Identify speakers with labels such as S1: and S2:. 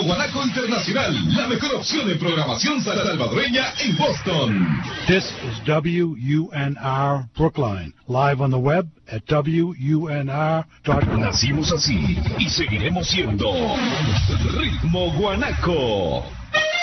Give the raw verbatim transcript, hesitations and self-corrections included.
S1: Guanaco Internacional, la mejor opción en programación salvadoreña en Boston.
S2: This is W U N R Brookline, live on the web at W U N R dot com.
S1: Nacimos así y seguiremos siendo Ritmo Guanaco.